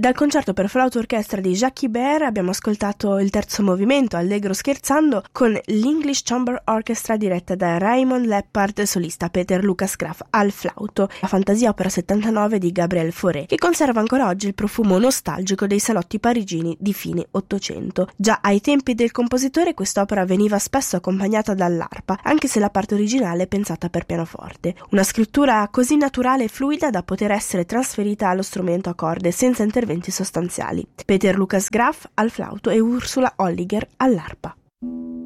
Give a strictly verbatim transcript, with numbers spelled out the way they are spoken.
Dal concerto per flauto orchestra di Jacques Ibert abbiamo ascoltato il terzo movimento, allegro scherzando, con l'English Chamber Orchestra diretta da Raymond Leppard, solista Peter Lucas Graf al flauto, la fantasia opera settantanove di Gabriel Fauré, che conserva ancora oggi il profumo nostalgico dei salotti parigini di fine Ottocento. Già ai tempi del compositore quest'opera veniva spesso accompagnata dall'arpa, anche se la parte originale è pensata per pianoforte. Una scrittura così naturale e fluida da poter essere trasferita allo strumento a corde senza interventi sostanziali. Peter Lucas Graf al flauto e Ursula Holliger all'arpa.